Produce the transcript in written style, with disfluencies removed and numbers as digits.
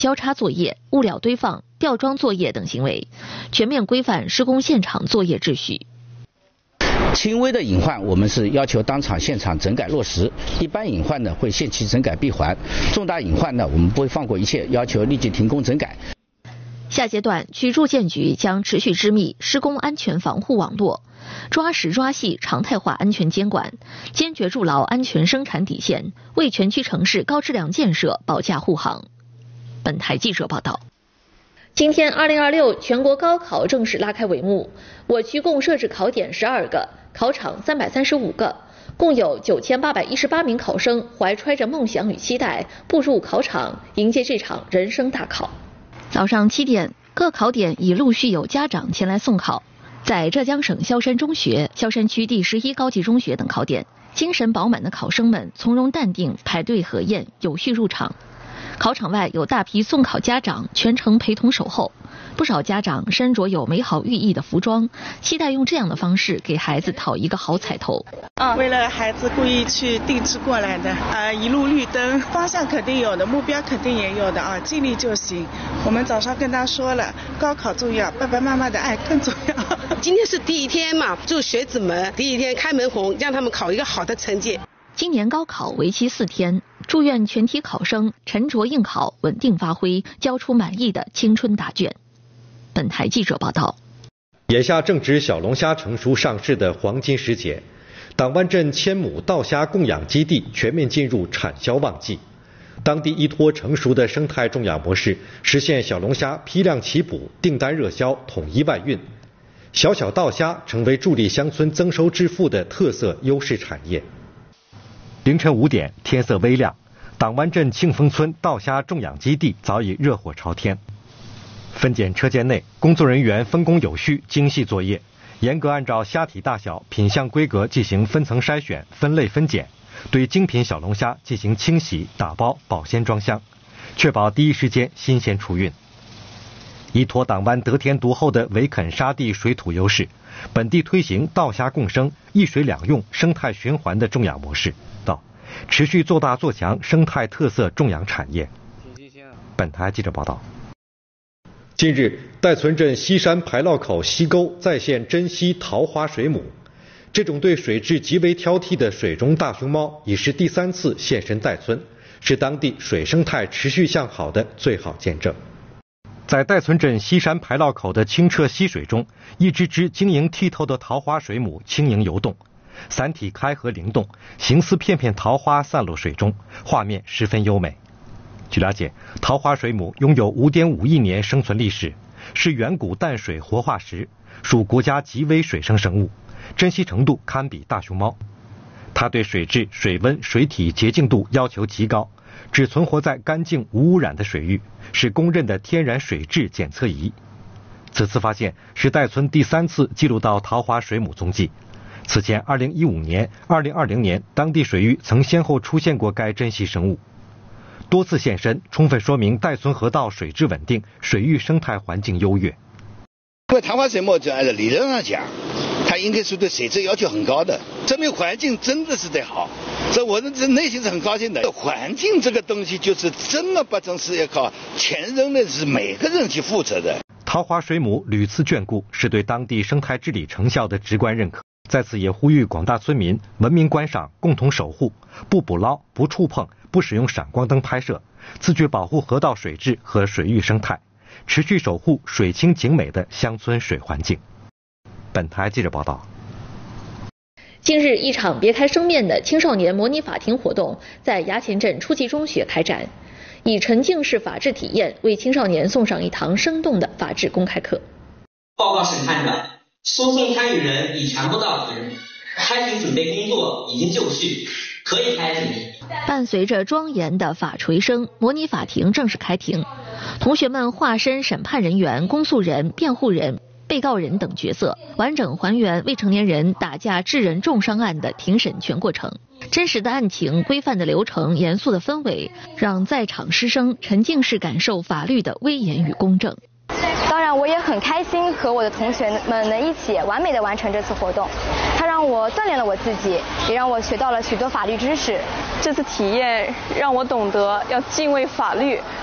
交叉作业、物料堆放、吊装作业等行为，全面规范施工现场作业秩序。 轻微的隐患，我们是要求当场现场整改落实；一般隐患呢，会限期整改闭环；重大隐患呢，我们不会放过一切，要求立即停工整改。 下阶段，区住建局将持续织密施工安全防护网络，抓实抓细常态化安全监管，坚决筑牢安全生产底线，为全区城市高质量建设保驾护航。本台记者报道。今天2026全国高考正式拉开帷幕，我区共设置考点12个，考场335个，共有9818名考生怀揣着梦想与期待步入考场，迎接这场人生大考。早上7点，各考点已陆续有家长前来送考。在浙江省萧山中学、萧山区第11高级中学等考点，精神饱满的考生们从容淡定排队核验，有序入场。考场外有大批送考家长全程陪同守候，不少家长身着有美好寓意的服装，期待用这样的方式给孩子讨一个好彩头。 为了孩子故意去定制过来的一路绿灯，方向肯定有的，目标肯定也有的啊，尽力就行。我们早上跟他说了，高考重要，爸爸妈妈的爱更重要。 今天是第一天嘛，祝学子们第一天开门红，让他们考一个好的成绩。 今年高考为期4天，祝愿全体考生沉着应考，稳定发挥，交出满意的青春答卷。本台记者报道。 眼下正值小龙虾成熟上市的黄金时节，党湾镇1000亩稻虾供养基地全面进入产销旺季。当地依托成熟的生态种养模式，实现小龙虾批量起捕、订单热销、统一外运。小小稻虾成为助力乡村增收致富的特色优势产业。凌晨5点，天色微亮，党湾镇庆丰村稻虾种养基地早已热火朝天。分拣车间内，工作人员分工有序，精细作业，严格按照虾体大小、品相规格进行分层筛选、分类分拣，对精品小龙虾进行清洗、打包、保鲜装箱，确保第一时间新鲜出运。依托党湾得天独厚的围垦沙地水土优势，本地推行稻虾共生、一水两用、生态循环的种养模式，持续做大做强生态特色种养产业。本台记者报道。近日，戴村镇西山排涝口西沟再现珍稀桃花水母，这种对水质极为挑剔的水中大熊猫已是第3次现身戴村，是当地水生态持续向好的最好见证。在戴村镇西山排涝口的清澈溪水中，一只只晶莹剔透的桃花水母轻盈游动，伞体开合灵动，形似片片桃花散落水中，画面十分优美。据了解，桃花水母拥有5.5亿年生存历史，是远古淡水活化石，属国家极危水生生物，珍稀程度堪比大熊猫。它对水质、水温、水体洁净度要求极高，只存活在干净无污染的水域，是公认的天然水质检测仪。此次发现是戴村第3次记录到桃花水母踪迹。此前2015年、2020年当地水域曾先后出现过该珍稀生物，多次现身，充分说明戴村河道水质稳定，水域生态环境优越。 因为桃花水母按照理论上讲，它应该是对水质要求很高的，证明环境真的是得好，这我这内心是很高兴的。环境这个东西就是正儿八经是要靠前人的，是每个人去负责的。 桃花水母屡次眷顾，是对当地生态治理成效的直观认可。在此也呼吁广大村民文明观赏，共同守护，不捕捞、不触碰、不使用闪光灯拍摄，自觉保护河道水质和水域生态，持续守护水清景美的乡村水环境。本台记者报道。 近日，一场别开生面的青少年模拟法庭活动在衙前镇初级中学开展，以沉浸式法治体验为青少年送上一堂生动的法治公开课。 报告审判长，诉讼参与人已全部到职，开庭准备工作已经就绪，可以开庭。 伴随着庄严的法锤声，模拟法庭正式开庭。同学们化身审判人员、公诉人、辩护人、被告人等角色，完整还原未成年人打架致人重伤案的庭审全过程。真实的案情、规范的流程、严肃的氛围，让在场师生沉浸式感受法律的威严与公正。 当然，我也很开心和我的同学们能一起完美的完成这次活动，它让我锻炼了我自己，也让我学到了许多法律知识。 这次体验让我懂得要敬畏法律，